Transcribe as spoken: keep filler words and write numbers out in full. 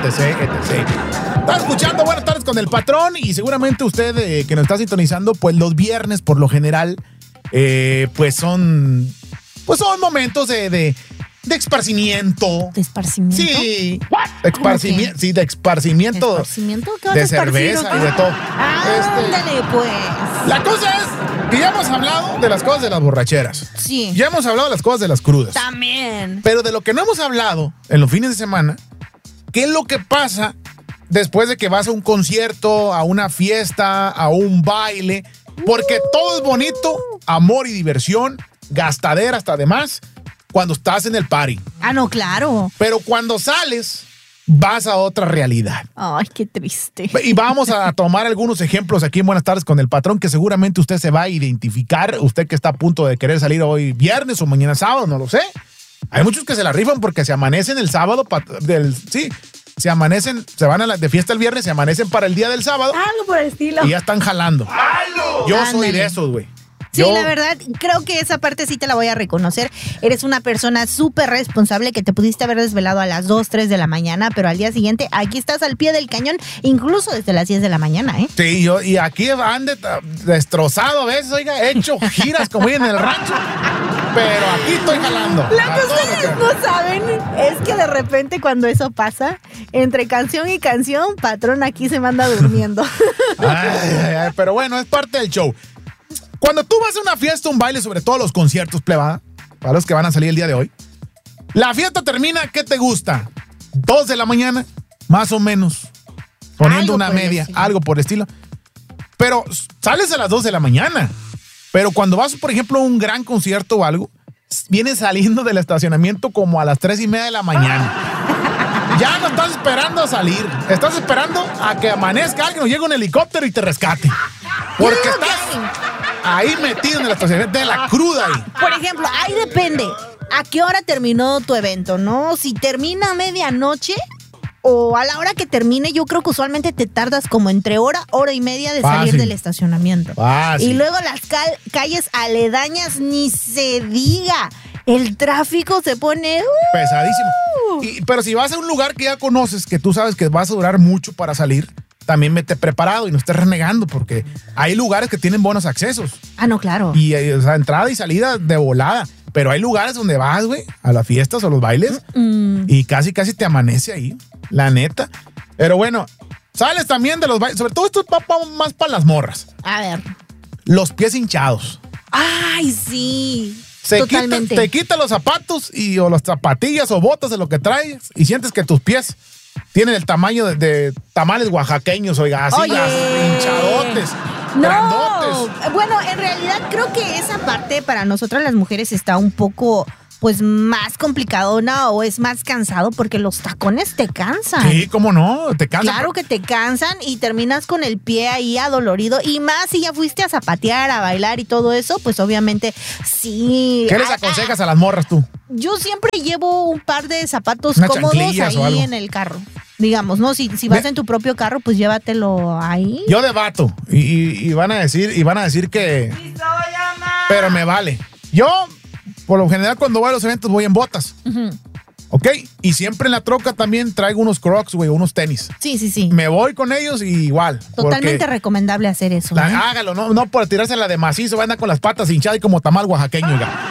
etc, etcétera. Está escuchando Buenas Tardes con el Patrón y seguramente usted eh, que nos está sintonizando, pues los viernes por lo general, eh, pues son, pues son momentos de, de, de esparcimiento. ¿De esparcimiento? Sí. De esparcimiento, sí, de esparcimiento. ¿De esparcimiento? ¿Qué vas de a esparcir, cerveza o qué? y de todo. Ándale, Este, pues. la cosa es que ya hemos hablado de las cosas de las borracheras. Sí. Ya hemos hablado de las cosas de las crudas. También. Pero de lo que no hemos hablado en los fines de semana, ¿qué es lo que pasa después de que vas a un concierto, a una fiesta, a un baile? Porque todo es bonito, amor y diversión, gastadera hasta además, cuando estás en el party. Ah, no, claro. Pero cuando sales, vas a otra realidad. Ay, qué triste. Y vamos a tomar algunos ejemplos aquí en Buenas Tardes con el Patrón, que seguramente usted se va a identificar, usted que está a punto de querer salir hoy viernes o mañana sábado, no lo sé. Hay muchos que se la rifan porque se amanecen el sábado, del, sí, se amanecen, se van a la, de fiesta el viernes, se amanecen para el día del sábado. Algo por el estilo. Y ya están jalando. ¡Halo! Yo Ándale. soy de esos, güey. Sí, Yo, la verdad, creo que esa parte sí te la voy a reconocer. Eres una persona súper responsable que te pudiste haber desvelado a las dos, tres de la mañana, pero al día siguiente aquí estás al pie del cañón, incluso desde las diez de la mañana, ¿eh? Sí, yo, y aquí han de, destrozado a veces, oiga, he hecho giras como en el rancho, pero aquí estoy jalando. Lo que A todo ustedes lo que- no saben es que de repente cuando eso pasa, entre canción y canción, Patrón aquí se manda durmiendo. Ay, ay, ay, pero bueno, es parte del show. Cuando tú vas a una fiesta, un baile, sobre todo los conciertos, plebada, para los que van a salir el día de hoy, la fiesta termina, ¿qué te gusta? Dos de la mañana, más o menos, poniendo Algo una por el media, estilo. algo por el estilo. Pero sales a las dos de la mañana. Pero cuando vas, por ejemplo, a un gran concierto o algo, vienes saliendo del estacionamiento como a las tres y media de la mañana. Ya no estás esperando a salir. Estás esperando a que amanezca alguien o llegue un helicóptero y te rescate. Porque Yo digo que estás ahí metido en el estacionamiento de la cruda ahí. Por ejemplo, ahí depende. ¿A qué hora terminó tu evento, no? Si termina a medianoche o a la hora que termine, yo creo que usualmente te tardas como entre hora, hora y media de salir Fácil. del estacionamiento. Fácil. Y luego las cal- calles aledañas, ni se diga. El tráfico se pone... ¡uh! Pesadísimo. Y- pero si vas a un lugar que ya conoces, que tú sabes que vas a durar mucho para salir, también vete preparado y no estés renegando, porque hay lugares que tienen buenos accesos. Ah, no, claro. Y eh, o sea, entrada y salida de volada. Pero hay lugares donde vas, güey, a las fiestas o los bailes, Mm. y casi, casi te amanece ahí, la neta. Pero bueno, sales también de los bailes, sobre todo esto es pa- pa- más para las morras. A ver. Los pies hinchados. Ay, sí. Se Totalmente. Quita, te quita los zapatos y, o las zapatillas o botas de lo que traes y sientes que tus pies tienen el tamaño de, de tamales oaxaqueños, oiga, así, Oye. así, hinchadotes, No, grandotes. bueno, en realidad creo que esa parte para nosotras las mujeres está un poco, pues, más complicadona o es más cansado porque los tacones te cansan. Sí, cómo no, te cansa. Claro que te cansan y terminas con el pie ahí adolorido. Y más si ya fuiste a zapatear, a bailar y todo eso, pues obviamente sí. ¿Qué les Ah, aconsejas a las morras tú? Yo siempre llevo un par de zapatos Unas cómodos chanclillas o ahí algo. en el carro. Digamos, ¿no? Si, si vas Ve- en tu propio carro, pues llévatelo ahí. Yo debato y, y- y van a decir y van a decir que pero me vale. Yo por lo general cuando voy a los eventos voy en botas. Ujú. ¿Ok? Y siempre en la troca también traigo unos Crocs, güey, unos tenis. Sí, sí, sí. Me voy con ellos y igual. Totalmente porque recomendable hacer eso. la- ¿eh? hágalo, no, no por tirarse la de macizo, va a andar con las patas hinchadas y como tamal oaxaqueño, oiga.